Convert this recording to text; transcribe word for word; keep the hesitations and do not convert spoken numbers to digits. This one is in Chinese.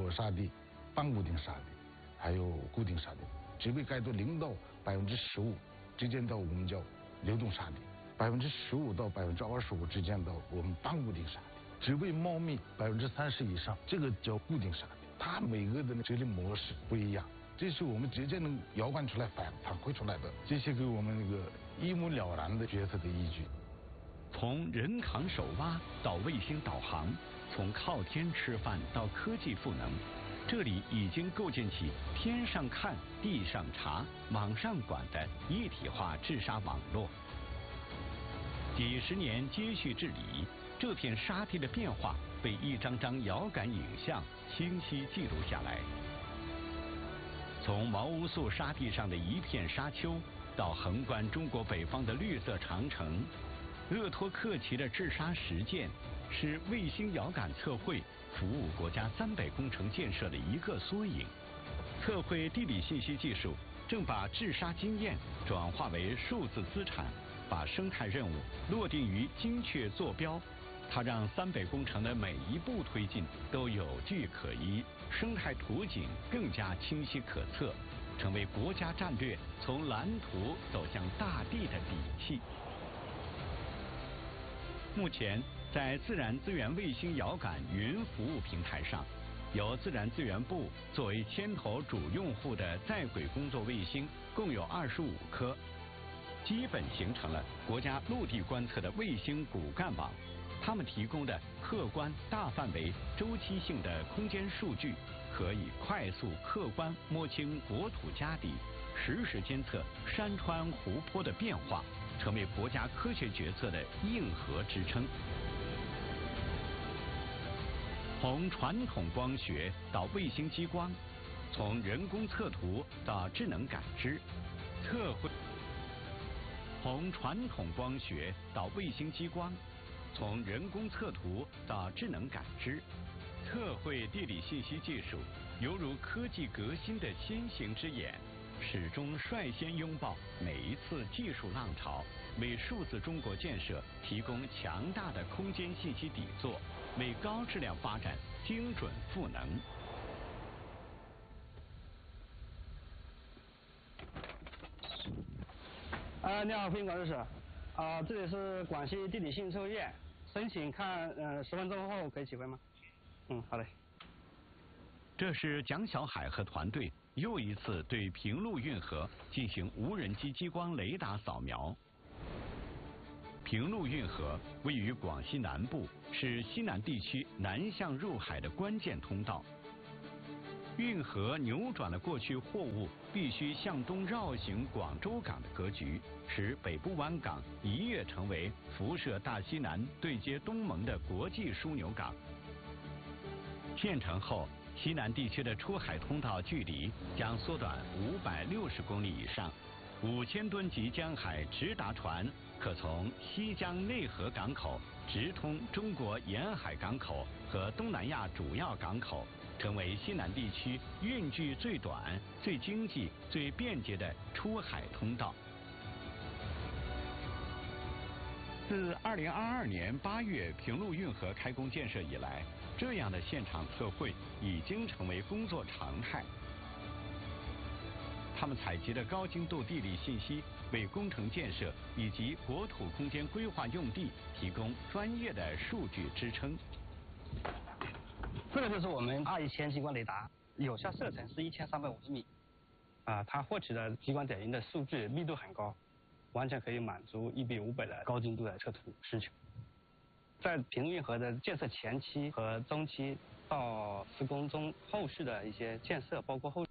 磨砂地、半固定砂地，还有固定砂地。植被盖度零到百分之十五之间的我们叫流动砂地，百分之十五到百分之二十五之间的我们半固定砂地。植被茂密百分之三十以上，这个叫固定砂地。它每个的植林模式不一样，这是我们直接能遥感出来反反馈出来的，这些给我们那个一目了然的决策的依据。 从人扛手挖到卫星导航，从靠天吃饭到科技赋能，这里已经构建起天上看、地上查、网上管的一体化治沙网络。几十年接续治理，这片沙地的变化被一张张遥感影像清晰记录下来。从毛乌素沙地上的一片沙丘，到横贯中国北方的绿色长城，鄂托克旗的治沙实践是卫星遥感测绘服务国家三北工程建设的一个缩影。测绘地理信息技术正把治沙经验转化为数字资产，把生态任务落定于精确坐标。它让三北工程的每一步推进都有据可依，生态图景更加清晰可测，成为国家战略从蓝图走向大地的底气。目前，在自然资源卫星遥感云服务平台上，由自然资源部作为牵头主用户的在轨工作卫星共有二十五颗，基本形成了国家陆地观测的卫星骨干网。它们提供的客观、大范围、周期性的空间数据，可以快速、客观摸清国土家底，实时监测山川湖泊的变化，成为国家科学决策的硬核支撑。从传统光学到卫星激光，从人工测图到智能感知，测绘；从传统光学到卫星激光，从人工测图到智能感知，测绘地理信息技术犹如科技革新的先行之眼，始终率先拥抱每一次技术浪潮，为数字中国建设提供强大的空间信息底座，为高质量发展精准赋能。 啊，你好，飞行管制室。啊，这里是广西地理信息测绘院，申请看，呃，十分钟后可以起飞吗？嗯，好嘞。 这是蒋小海和团队又一次对平陆运河进行无人机激光雷达扫描。平陆运河位于广西南部，是西南地区南向入海的关键通道。运河扭转了过去货物必须向东绕行广州港的格局，使北部湾港一跃成为辐射大西南、对接东盟的国际枢纽港。建成后，西南地区的出海通道距离将缩短五百六十公里以上，五千吨级江海直达船可从西江内河港口直通中国沿海港口和东南亚主要港口，成为西南地区运距最短、最经济、最便捷的出海通道。自二零二二年八月平陆运河开工建设以来，这样的现场测绘已经成为工作常态。他们采集的高精度地理信息，为工程建设以及国土空间规划用地提供专业的数据支撑。 这个就是我们二一千激光雷达，有效射程是一千三百五十米，啊，它获取的激光点云的数据密度很高，完全可以满足一比五百的高精度的测图需求。在平陆运河的建设前期和中期到施工中后续的一些建设，包括后